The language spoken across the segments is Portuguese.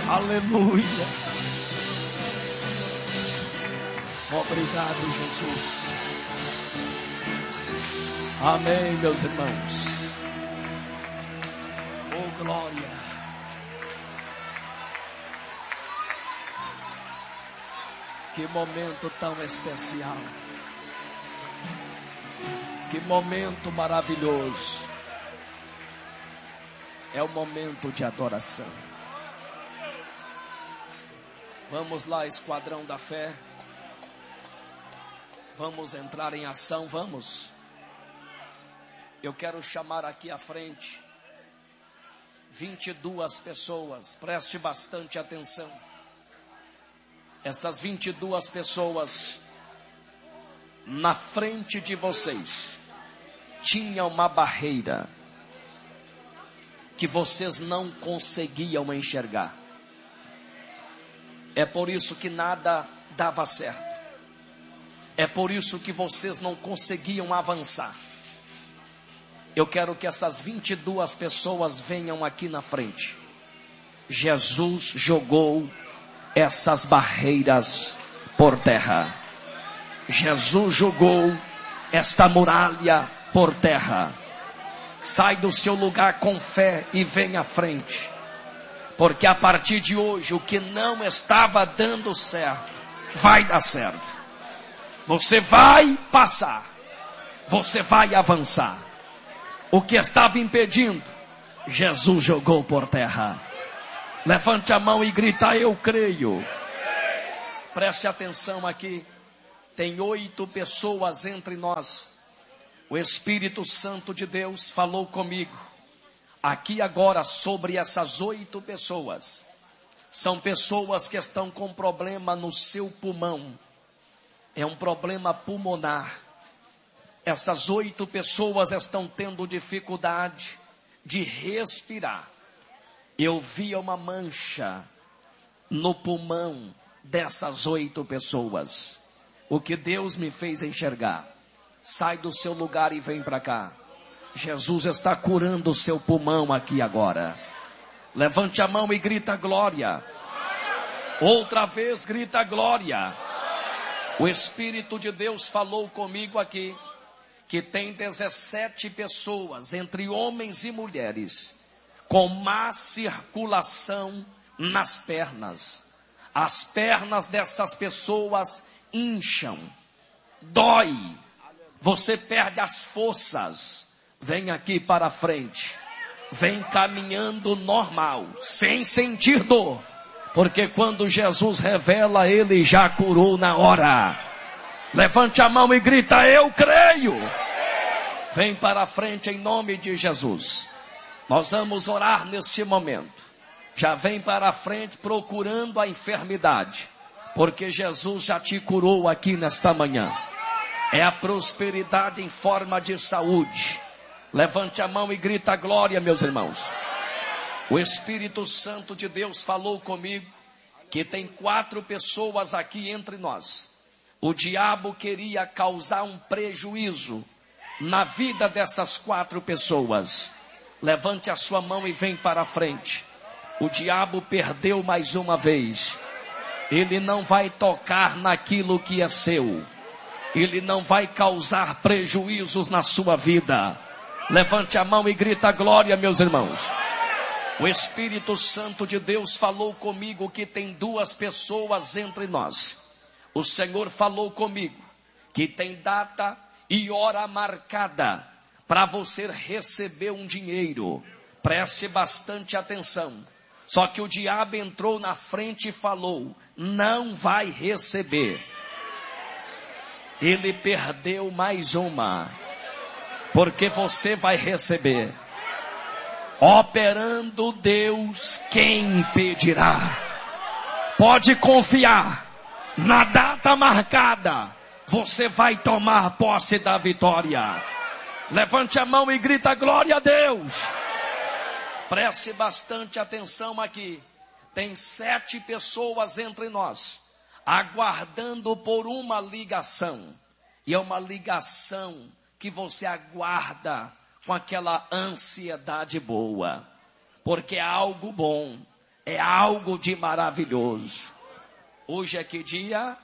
Aleluia. Obrigado, Jesus. Amém, meus irmãos. Oh, glória. Que momento tão especial. Que momento maravilhoso. É o momento de adoração. Vamos lá, esquadrão da fé. Vamos entrar em ação, vamos. Eu quero chamar aqui à frente 22 pessoas. Preste bastante atenção. Essas 22 pessoas, na frente de vocês, tinha uma barreira que vocês não conseguiam enxergar. É por isso que nada dava certo. É por isso que vocês não conseguiam avançar. Eu quero que essas 22 pessoas venham aqui na frente. Jesus jogou essas barreiras por terra. Jesus jogou esta muralha por terra. Sai do seu lugar com fé e vem à frente. Porque a partir de hoje, o que não estava dando certo, vai dar certo. Você vai passar. Você vai avançar. O que estava impedindo, Jesus jogou por terra. Levante a mão e grita: eu creio. Preste atenção aqui. Tem 8 pessoas entre nós. O Espírito Santo de Deus falou comigo aqui agora sobre essas 8 pessoas. São pessoas que estão com problema no seu pulmão. É um problema pulmonar. Essas 8 pessoas estão tendo dificuldade de respirar. Eu via uma mancha no pulmão dessas 8 pessoas. O que Deus me fez enxergar. Sai do seu lugar e vem para cá. Jesus está curando o seu pulmão aqui agora. Levante a mão e grita glória. Outra vez grita glória. O Espírito de Deus falou comigo aqui que tem 17 pessoas, entre homens e mulheres, com má circulação nas pernas. As pernas dessas pessoas incham, dói, você perde as forças. Vem aqui para frente, vem caminhando normal, sem sentir dor, porque quando Jesus revela, Ele já curou na hora. Levante a mão e grita: eu creio. Vem para a frente em nome de Jesus. Nós vamos orar neste momento. Já vem para a frente procurando a enfermidade, porque Jesus já te curou aqui nesta manhã. É a prosperidade em forma de saúde. Levante a mão e grita glória, meus irmãos. O Espírito Santo de Deus falou comigo que tem 4 pessoas aqui entre nós. O diabo queria causar um prejuízo na vida dessas 4 pessoas. Levante a sua mão e vem para a frente. O diabo perdeu mais uma vez. Ele não vai tocar naquilo que é seu. Ele não vai causar prejuízos na sua vida. Levante a mão e grita glória, meus irmãos. O Espírito Santo de Deus falou comigo que tem 2 pessoas entre nós. O Senhor falou comigo que tem data e hora marcada para você receber um dinheiro. Preste bastante atenção. Só que o diabo entrou na frente e falou: não vai receber. Ele perdeu mais uma, porque você vai receber. Operando Deus, quem impedirá? Pode confiar. Na data marcada, você vai tomar posse da vitória. Levante a mão e grita glória a Deus. Preste bastante atenção aqui. Tem 7 pessoas entre nós, aguardando por uma ligação. E é uma ligação que você aguarda com aquela ansiedade boa. Porque é algo bom. É algo de maravilhoso. Hoje é que dia?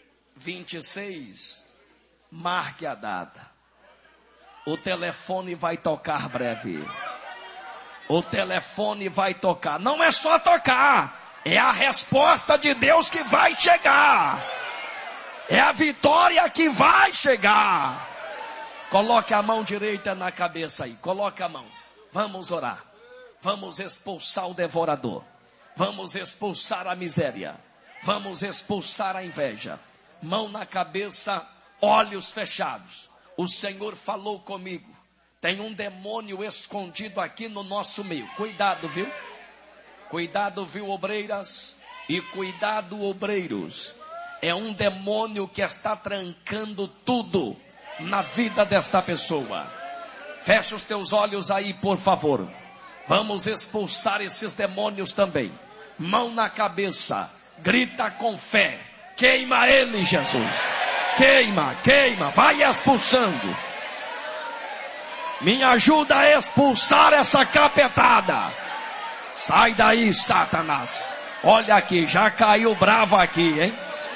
26. Marque a data. O telefone vai tocar breve. O telefone vai tocar. Não é só tocar. É a resposta de Deus que vai chegar. É a vitória que vai chegar. Coloque a mão direita na cabeça aí. Coloque a mão. Vamos orar. Vamos expulsar o devorador. Vamos expulsar a miséria. Vamos expulsar a inveja. Mão na cabeça, olhos fechados. O Senhor falou comigo. Tem um demônio escondido aqui no nosso meio. Cuidado, viu? Cuidado, viu, obreiras? E cuidado, obreiros. É um demônio que está trancando tudo na vida desta pessoa. Fecha os teus olhos aí, por favor. Vamos expulsar esses demônios também. Mão na cabeça. Grita com fé. Queima ele, Jesus. Queima, queima. Vai expulsando. Me ajuda a expulsar essa capetada. Sai daí, Satanás. Olha aqui, já caiu bravo aqui, hein?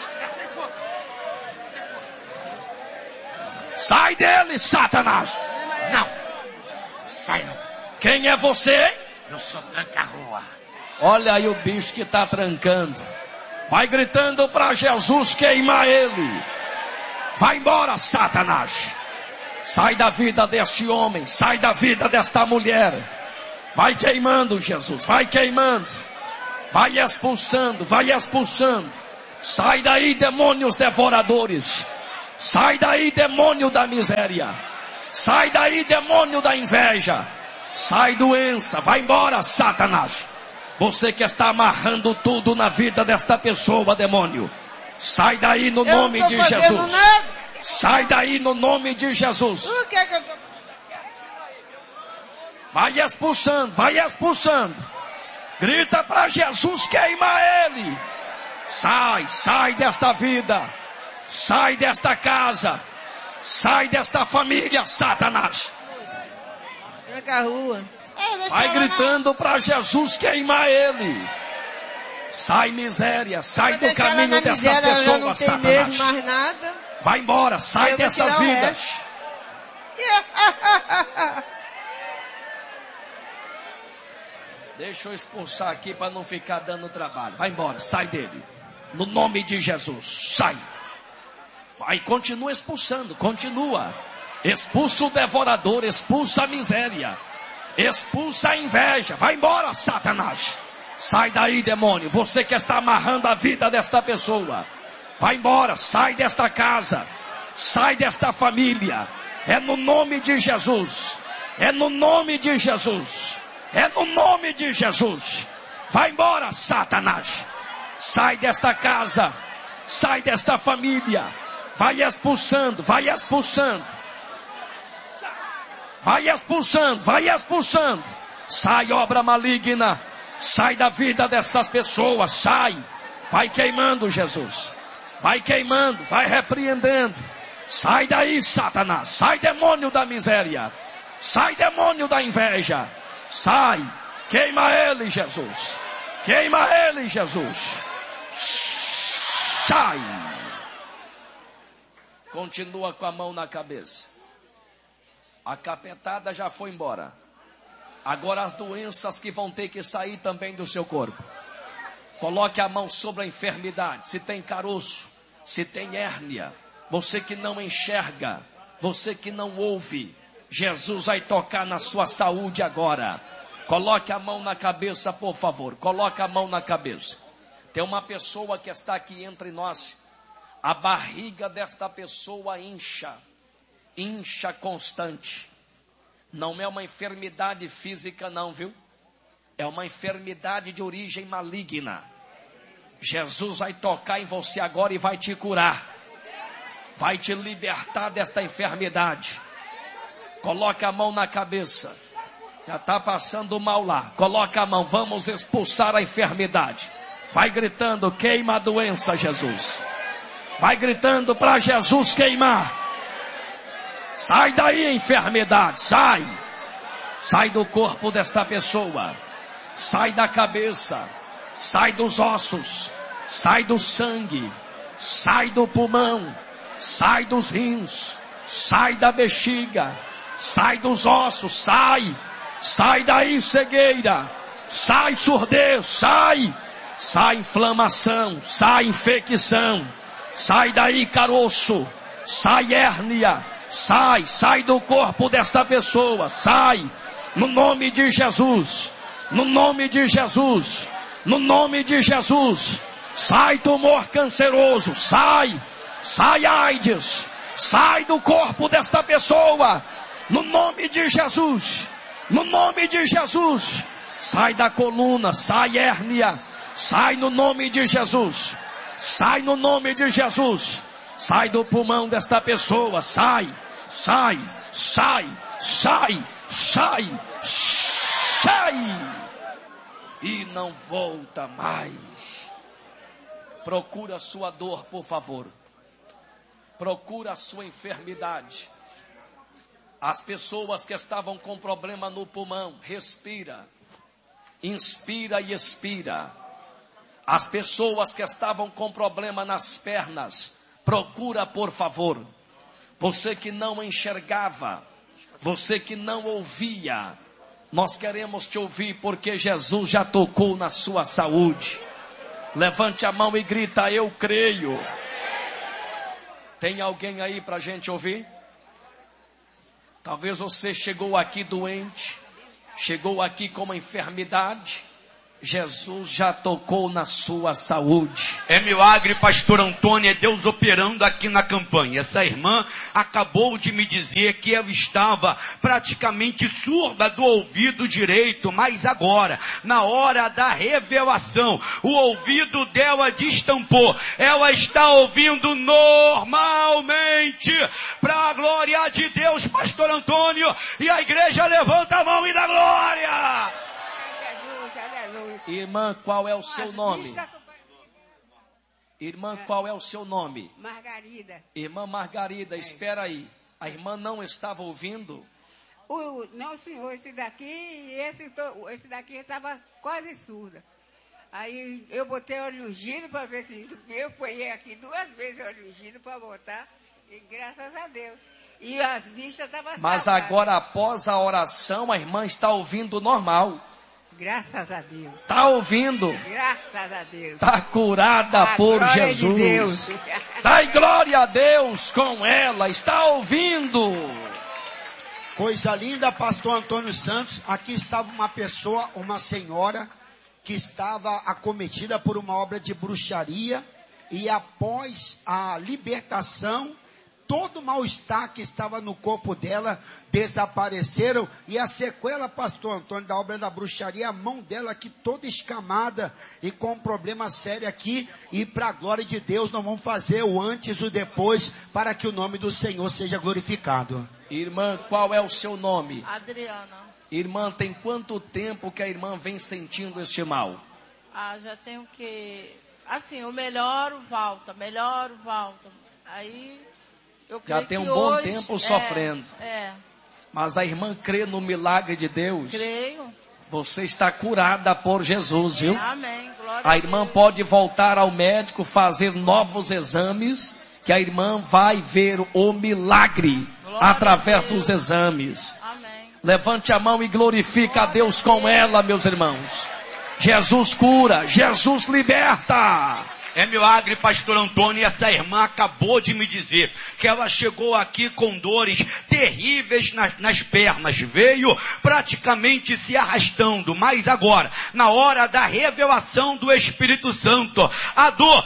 Sai dele, Satanás. Não. Sai não. Quem é você? Eu sou tranca-rua. Olha aí o bicho que está trancando. Vai gritando para Jesus queimar ele. Vai embora, Satanás. Sai da vida deste homem. Sai da vida desta mulher. Vai queimando, Jesus. Vai queimando. Vai expulsando. Vai expulsando. Sai daí, demônios devoradores. Sai daí, demônio da miséria. Sai daí, demônio da inveja. Sai, doença. Vai embora, Satanás. Você que está amarrando tudo na vida desta pessoa, demônio. Sai daí no nome de Jesus. Nada. Sai daí no nome de Jesus. O que é que eu tô... Vai expulsando, vai expulsando. Grita para Jesus, queima ele. Sai, sai desta vida. Sai desta casa. Sai desta família, Satanás. Tranca a rua. Vai gritando para Jesus queimar ele. Sai miséria, sai do caminho dessas pessoas, Satanás. Mais nada. Vai embora, sai dessas vidas. Deixa eu expulsar aqui para não ficar dando trabalho. Vai embora, sai dele. No nome de Jesus, sai. Vai, continua expulsando, continua. Expulsa o devorador, expulsa a miséria. Expulsa a inveja. Vai embora, Satanás. Sai daí, demônio. Você que está amarrando a vida desta pessoa. Vai embora, sai desta casa. Sai desta família. É no nome de Jesus. É no nome de Jesus. É no nome de Jesus. Vai embora, Satanás. Sai desta casa. Sai desta família. Vai expulsando, vai expulsando. Vai expulsando, vai expulsando. Sai, obra maligna. Sai da vida dessas pessoas, sai. Vai queimando, Jesus. Vai queimando, vai repreendendo. Sai daí, Satanás. Sai, demônio da miséria. Sai, demônio da inveja. Sai. Queima ele, Jesus. Queima ele, Jesus. Sai. Continua com a mão na cabeça. A capetada já foi embora. Agora as doenças que vão ter que sair também do seu corpo. Coloque a mão sobre a enfermidade. Se tem caroço, se tem hérnia, você que não enxerga, você que não ouve, Jesus vai tocar na sua saúde agora. Coloque a mão na cabeça, por favor. Coloque a mão na cabeça. Tem uma pessoa que está aqui entre nós. A barriga desta pessoa incha. Incha constante. Não é uma enfermidade física não, viu? É uma enfermidade de origem maligna. Jesus vai tocar em você agora e vai te curar. Vai te libertar desta enfermidade. Coloca a mão na cabeça. Já está passando mal lá. Coloca a mão, vamos expulsar a enfermidade. Vai gritando, queima a doença, Jesus. Vai gritando para Jesus queimar. Sai daí, enfermidade, sai. Sai do corpo desta pessoa. Sai da cabeça. sai dos ossos, sai do sangue, sai do pulmão, sai dos rins, sai da bexiga, sai dos ossos, sai daí cegueira, sai surdez, sai inflamação, sai infecção, sai daí caroço, sai hérnia, sai do corpo desta pessoa, sai, no nome de Jesus, no nome de Jesus, no nome de Jesus, sai tumor canceroso, sai AIDS, sai do corpo desta pessoa, no nome de Jesus, no nome de Jesus, sai da coluna, sai hérnia, sai no nome de Jesus, sai no nome de Jesus, sai do pulmão desta pessoa, sai, e não volta mais. Procura a sua dor, por favor. Procura a sua enfermidade. As pessoas que estavam com problema no pulmão, respira, inspira e expira. As pessoas que estavam com problema nas pernas, procura, por favor. Você que não enxergava, você que não ouvia, nós queremos te ouvir porque Jesus já tocou na sua saúde. Levante a mão e grita: eu creio. Tem alguém aí para a gente ouvir? Talvez você chegou aqui doente, chegou aqui com uma enfermidade. Jesus já tocou na sua saúde. É milagre, pastor Antônio, é Deus operando aqui na campanha. Essa irmã acabou de me dizer que ela estava praticamente surda do ouvido direito, mas agora, na hora da revelação, o ouvido dela destampou. Ela está ouvindo normalmente, para a glória de Deus, pastor Antônio, e a igreja levanta a mão e dá glória. Irmã, qual é o seu nome? Irmã, qual é o seu nome? Margarida. Irmã Margarida, espera aí. A irmã não estava ouvindo? Não, senhor, esse daqui estava quase surda. Aí eu botei óleo ungido para ver se... Eu ponhei aqui 2 vezes óleo ungido para botar, e graças a Deus. E as vistas estavam... Mas agora, após a oração, a irmã está ouvindo normal. Graças a Deus. Está ouvindo? Graças a Deus. Está curada por Jesus. De Deus. Dai glória a Deus com ela. Está ouvindo. Coisa linda, pastor Antônio Santos. Aqui estava uma pessoa, uma senhora, que estava acometida por uma obra de bruxaria. E após a libertação, todo o mal-estar que estava no corpo dela desapareceram. E a sequela, pastor Antônio, da obra da bruxaria, a mão dela aqui toda escamada e com um problema sério aqui. E para a glória de Deus, nós vamos fazer o antes e o depois, para que o nome do Senhor seja glorificado. Irmã, qual é o seu nome? Adriana. Irmã, tem quanto tempo que a irmã vem sentindo este mal? Já tenho que... Assim, eu melhoro, volta. Aí... Já tem um bom tempo sofrendo. Mas a irmã crê no milagre de Deus? Creio. Você está curada por Jesus, viu? Amém. Glória a irmã pode voltar ao médico, fazer novos exames, que a irmã vai ver o milagre através dos exames. Amém. Levante a mão e glorifica a Deus com ela, meus irmãos. Jesus cura, Jesus liberta. É milagre, pastor Antônio, e essa irmã acabou de me dizer que ela chegou aqui com dores terríveis nas pernas, veio praticamente se arrastando, mas agora, na hora da revelação do Espírito Santo, a dor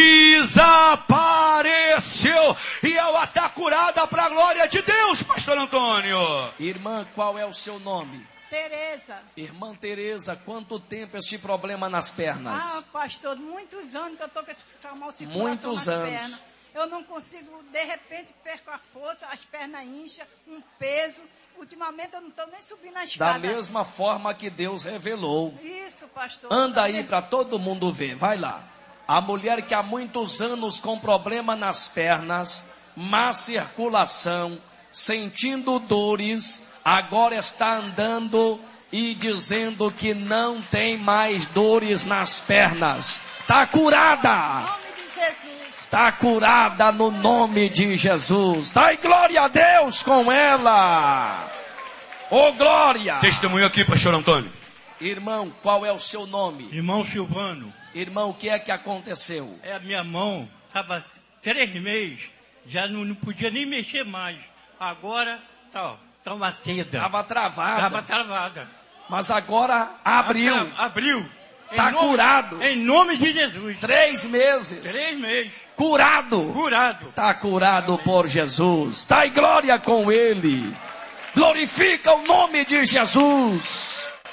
desapareceu e ela está curada para a glória de Deus, pastor Antônio. Irmã, qual é o seu nome? Tereza. Irmã Tereza, quanto tempo este problema nas pernas? Pastor, muitos anos que eu estou com essa mal circulação muitos nas anos. pernas. Eu não consigo, de repente, perco a força, as pernas incham, um peso. Ultimamente eu não estou nem subindo a escada. Da mesma forma que Deus revelou. Isso, pastor. Anda aí para todo mundo ver, vai lá. A mulher que há muitos anos com problema nas pernas, má circulação, sentindo dores, agora está andando e dizendo que não tem mais dores nas pernas. Está curada. Em nome de Jesus. Está curada no nome de Jesus. Dai glória a Deus com ela. Ô glória. Testemunho aqui, pastor Antônio. Irmão, qual é o seu nome? Irmão Silvano. Irmão, o que é que aconteceu? A minha mão estava 3 meses, já não podia nem mexer mais. Agora tá uma seda. Estava travada. Mas agora abriu. Abriu. Está curado. Em nome de Jesus. 3 meses. 3 meses. Curado. Está curado por Jesus. Dai glória com ele. Glorifica o nome de Jesus.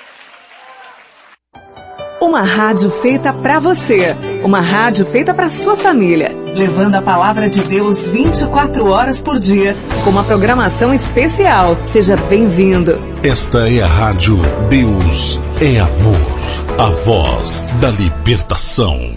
Uma rádio feita para você. Uma rádio feita para sua família. Levando a palavra de Deus 24 horas por dia. Com uma programação especial. Seja bem-vindo. Esta é a rádio Deus é Amor. A voz da libertação.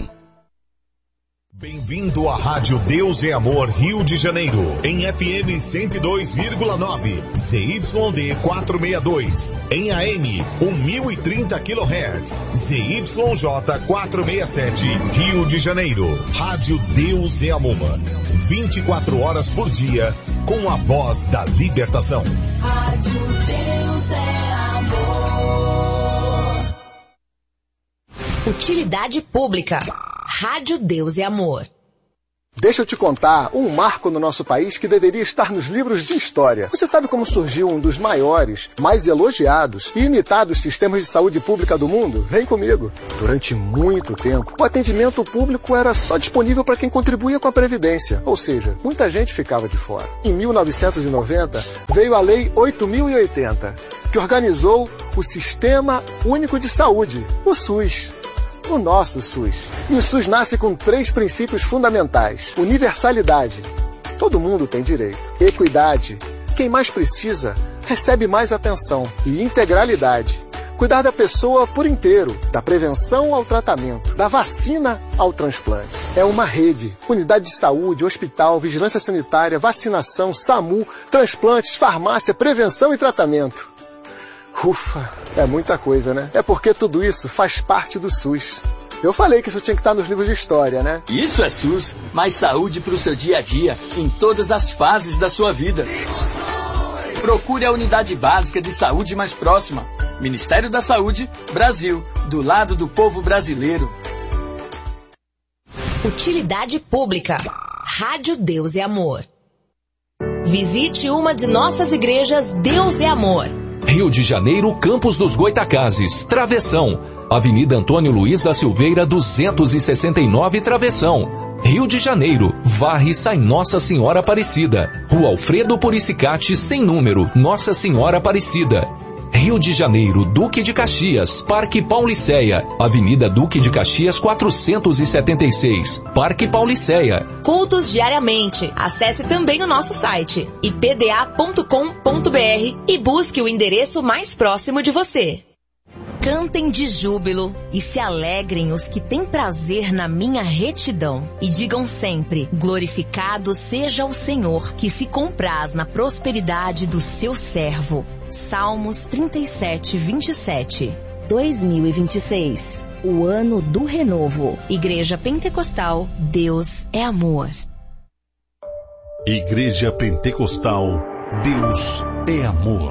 Bem-vindo à Rádio Deus é Amor Rio de Janeiro, em FM 102,9, ZYD 462, em AM 1030 kHz, ZYJ 467, Rio de Janeiro. Rádio Deus é Amor, 24 horas por dia, com a voz da libertação. Rádio Deus é Amor. Utilidade pública. Rádio Deus é Amor. Deixa eu te contar um marco no nosso país que deveria estar nos livros de história. Você sabe como surgiu um dos maiores, mais elogiados e imitados sistemas de saúde pública do mundo? Vem comigo. Durante muito tempo, o atendimento público era só disponível para quem contribuía com a Previdência, ou seja, muita gente ficava de fora. Em 1990, veio a Lei 8.080, que organizou o Sistema Único de Saúde, o SUS. O nosso SUS. E o SUS nasce com 3 princípios fundamentais. Universalidade. Todo mundo tem direito. Equidade. Quem mais precisa, recebe mais atenção. E integralidade. Cuidar da pessoa por inteiro. Da prevenção ao tratamento. Da vacina ao transplante. É uma rede. Unidade de saúde, hospital, vigilância sanitária, vacinação, SAMU, transplantes, farmácia, prevenção e tratamento. Ufa, é muita coisa, né? É porque tudo isso faz parte do SUS. Eu falei que isso tinha que estar nos livros de história, né? Isso é SUS, mais saúde para o seu dia a dia, em todas as fases da sua vida. Procure a unidade básica de saúde mais próxima. Ministério da Saúde, Brasil, do lado do povo brasileiro. Utilidade pública. Rádio Deus é Amor. Visite uma de nossas igrejas Deus é Amor. Rio de Janeiro, Campos dos Goitacazes, Travessão. Avenida Antônio Luiz da Silveira, 269, Travessão. Rio de Janeiro, Varre sai Nossa Senhora Aparecida. Rua Alfredo Puricicati, sem número, Nossa Senhora Aparecida. Rio de Janeiro, Duque de Caxias, Parque Pauliceia, Avenida Duque de Caxias 476, Parque Pauliceia. Cultos diariamente. Acesse também o nosso site ipda.com.br e busque o endereço mais próximo de você. Cantem de júbilo e se alegrem os que têm prazer na minha retidão. E digam sempre, glorificado seja o Senhor, que se compraz na prosperidade do seu servo. Salmos 37, 27. 2026. O ano do renovo. Igreja Pentecostal, Deus é Amor. Igreja Pentecostal, Deus é Amor.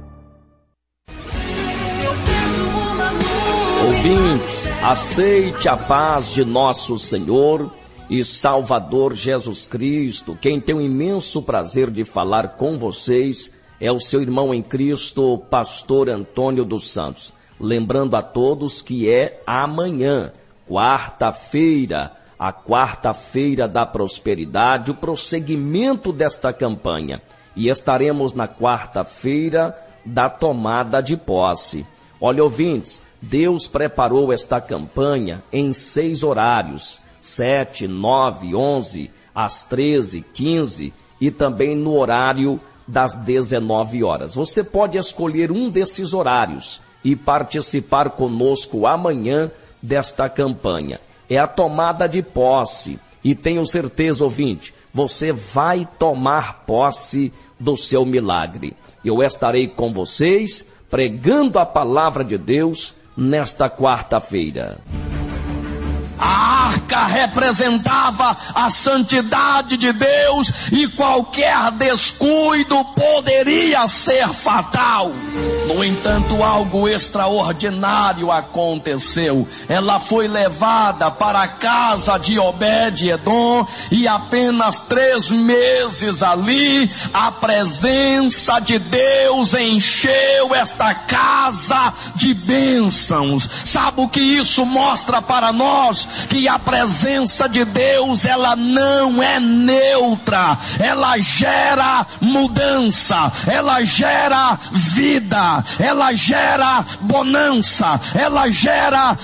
Ouvintes, aceite a paz de nosso Senhor e Salvador Jesus Cristo. Quem tem o imenso prazer de falar com vocês é o seu irmão em Cristo, pastor Antônio dos Santos. Lembrando a todos que é amanhã, quarta-feira, a quarta-feira da prosperidade, o prosseguimento desta campanha. E estaremos na quarta-feira da tomada de posse. Olha, ouvintes, Deus preparou esta campanha em 6 horários, 7, 9, 11, às 13, 15 e também no horário das 19 horas. Você pode escolher um desses horários e participar conosco amanhã desta campanha. É a tomada de posse e tenho certeza, ouvinte, você vai tomar posse do seu milagre. Eu estarei com vocês pregando a palavra de Deus nesta quarta-feira. A arca representava a santidade de Deus e qualquer descuido poderia ser fatal. No entanto, algo extraordinário aconteceu. Ela foi levada para a casa de Obed-Edom e apenas 3 meses ali, a presença de Deus encheu esta casa de bênçãos. Sabe o que isso mostra para nós? Que a presença de Deus, ela não é neutra, ela gera mudança, ela gera vida, ela gera bonança, ela gera